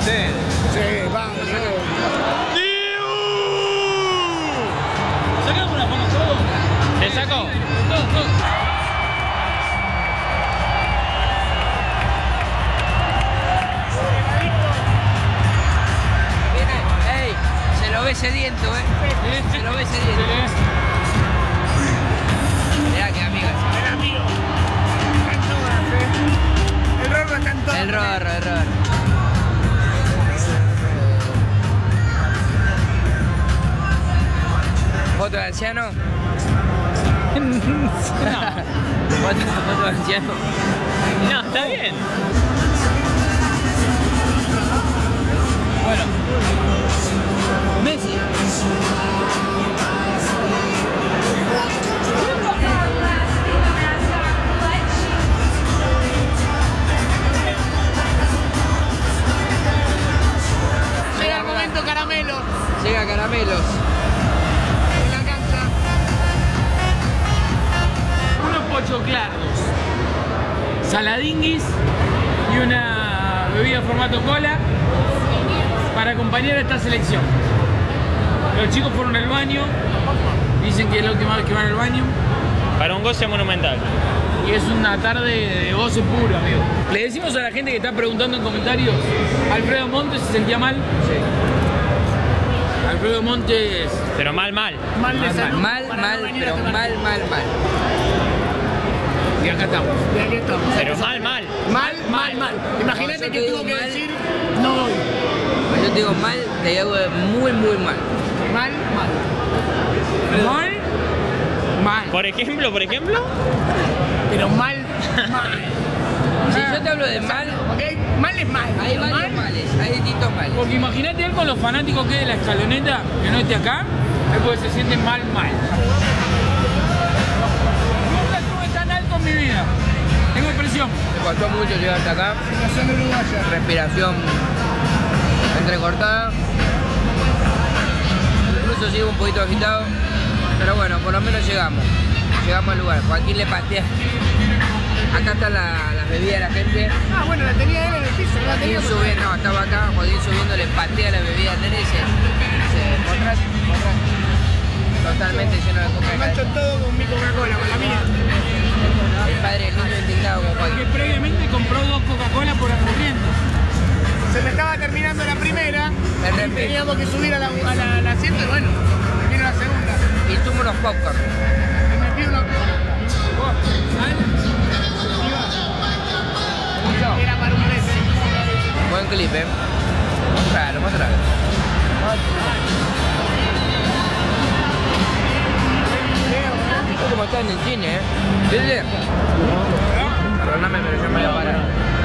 ustedes. Sí, vamos. ¿Sacamos una foto todo? ¿Te saco? Todo. Ey, se lo ve sediento, se lo ve sediento. Mirá que amigas. El amigo. Están todas, El Rorro está en todas. El Rorro. ¿Foto de anciano? ¿Foto de anciano? No, está bien. Bueno. Messi. Llega el momento caramelo. Llega Caramelos. En la cancha. Unos pochoclardos, saladinguis y una bebida formato cola para acompañar a esta selección. Los chicos fueron al baño, dicen que es la última vez que van al baño. Para un goce monumental. Y es una tarde de goce puro, amigo. Le decimos a la gente que está preguntando en comentarios, Alfredo Montes se sentía mal. Sí. Alfredo Montes... Pero mal. Mal de salud. Mal, pero mal. Y acá estamos. Y aquí estamos. Pero mal. Mal. Imagínate No, yo que te tuvo digo que mal. decir no voy. Yo te digo mal, te digo muy mal. Mal. Mal. Por ejemplo. Pero mal. Si yo te hablo de mal, ¿Ok? Mal es mal. hay varios males, hay distintos males. Porque imagínate él con los fanáticos que es de la escaloneta, que no esté acá, es porque se siente mal. Nunca estuve tan alto en mi vida. Tengo presión. Me costó mucho llegar hasta acá, Nación uruguaya. respiración entrecortada, incluso sigo un poquito agitado, pero bueno, por lo menos llegamos al lugar. Joaquín le patea. Acá están las bebidas de la gente. Ah, bueno, la tenía él en el piso. La tenía Joaquín subiendo, no, estaba acá, Joaquín subiendo, le patea la bebida al nene y se totalmente lleno de coca. Mancho todo con mi Coca-Cola, con la mía. El padre del niño indignado con Que Joaquín. previamente compró 2 Coca-Cola por aburriendo. Se me estaba terminando la primera. De repente. Teníamos que subir a la asiento y bueno, vino la segunda. Y tuvo unos popcorn. Y me pido una Era para un mes. Buen clip, Mostralo. Es como está en el cine, ¿Viste? Perdóname, pero yo me voy a parar.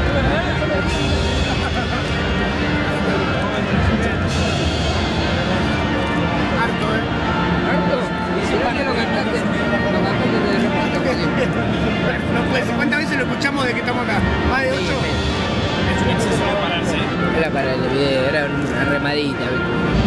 Harto, ¿Harto? ¿Y si para lo cantaste? Lo cantaste de repente, No puede ser. ¿Cuántas veces lo escuchamos de que estamos acá? ¿Más de 8? Es un exceso de pararse. Era para el video, era una remadita, ¿viste?